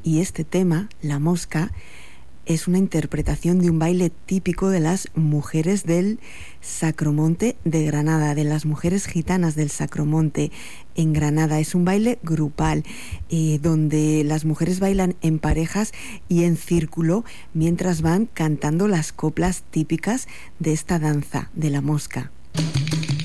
y este tema, La Mosca, es una interpretación de un baile típico de las mujeres del Sacromonte de Granada, de las mujeres gitanas del Sacromonte en Granada. Es un baile grupal donde las mujeres bailan en parejas y en círculo mientras van cantando las coplas típicas de esta danza de la mosca.